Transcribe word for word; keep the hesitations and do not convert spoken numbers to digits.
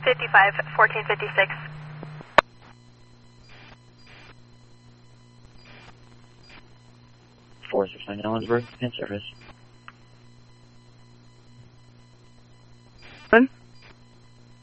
fifty-five, fourteen fifty-six. four six nine Ellensburg, in service. One.